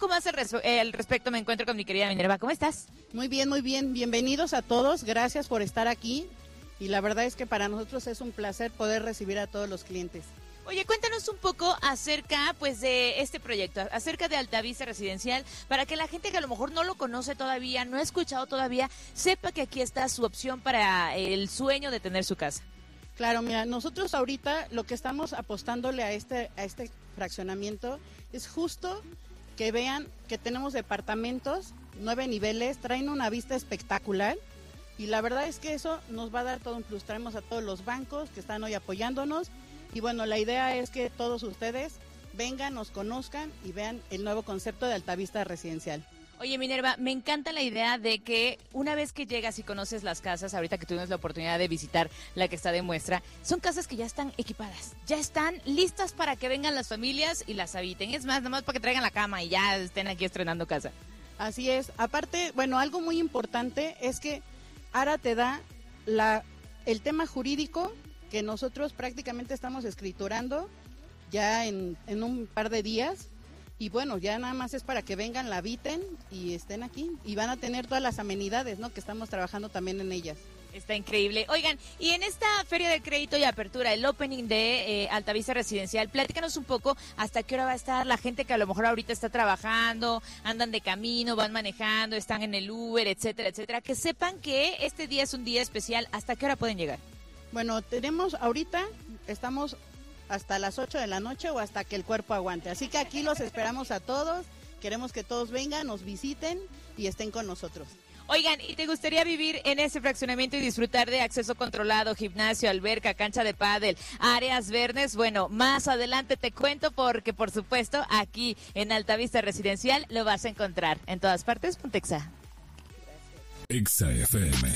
poco más al respecto me encuentro con mi querida Minerva. ¿Cómo estás? Muy bien, muy bien. Bienvenidos a todos. Gracias por estar aquí. Y la verdad es que para nosotros es un placer poder recibir a todos los clientes. Oye, cuéntanos un poco acerca, pues, de este proyecto, acerca de Altavista Residencial, para que la gente que a lo mejor no lo conoce todavía, no ha escuchado todavía, sepa que aquí está su opción para el sueño de tener su casa. Claro, mira, nosotros ahorita lo que estamos apostándole a este fraccionamiento es justo que vean que tenemos departamentos, 9 niveles, traen una vista espectacular. Y la verdad es que eso nos va a dar todo un plus. Traemos a todos los bancos que están hoy apoyándonos. Y bueno, la idea es que todos ustedes vengan, nos conozcan y vean el nuevo concepto de Altavista Residencial. Oye, Minerva, me encanta la idea de que una vez que llegas y conoces las casas, ahorita que tuvimos la oportunidad de visitar la que está de muestra, son casas que ya están equipadas, ya están listas para que vengan las familias y las habiten. Es más, nomás para que traigan la cama y ya estén aquí estrenando casa. Así es. Aparte, bueno, algo muy importante es que ARA te da el tema jurídico que nosotros prácticamente estamos escriturando ya en un par de días. Y bueno, ya nada más es para que vengan, la habiten y estén aquí. Y van a tener todas las amenidades, ¿no? Que estamos trabajando también en ellas. Está increíble. Oigan, y en esta Feria de Crédito y Apertura, el opening de Altavista Residencial, platícanos un poco hasta qué hora va a estar la gente que a lo mejor ahorita está trabajando, andan de camino, van manejando, están en el Uber, etcétera, etcétera. Que sepan que este día es un día especial. ¿Hasta qué hora pueden llegar? Bueno, estamos hasta las 8 de la noche o hasta que el cuerpo aguante. Así que aquí los esperamos a todos. Queremos que todos vengan, nos visiten y estén con nosotros. Oigan, ¿y te gustaría vivir en ese fraccionamiento y disfrutar de acceso controlado, gimnasio, alberca, cancha de pádel, áreas verdes? Bueno, más adelante te cuento porque, por supuesto, aquí en Altavista Residencial lo vas a encontrar. En todas partes, Pontexa. Exa FM.